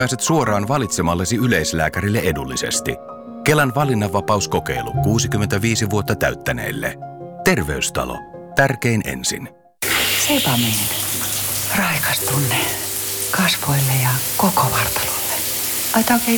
Pääset suoraan valitsemallesi yleislääkärille edullisesti. Kelan valinnanvapauskokeilu 65 vuotta täyttäneille. Terveystalo. Tärkein ensin. Sepamin. Raikas tunne. Kasvoille ja koko vartalolle. Ai tää on